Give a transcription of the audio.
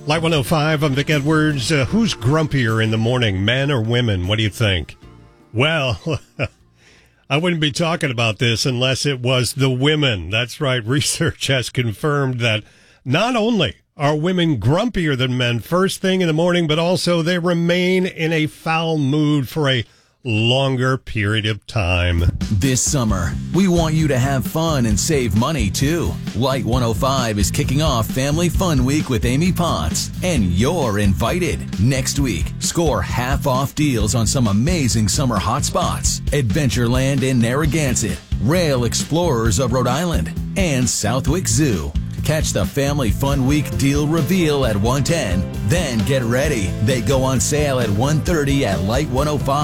Light 105, I'm Vic Edwards. Who's grumpier in the morning, men or women? What do you think? Well, I wouldn't be talking about this unless it was the women. That's right. Research has confirmed that not only are women grumpier than men first thing in the morning, but also they remain in a foul mood for a longer period of time. This summer, we want you to have fun and save money, too. Light 105 is kicking off Family Fun Week with Amy Potts, and you're invited. Next week, score half-off deals on some amazing summer hotspots: Adventureland in Narragansett, Rail Explorers of Rhode Island, and Southwick Zoo. Catch the Family Fun Week deal reveal at 1:10. Then get ready. They go on sale at 1:30 at Light 105.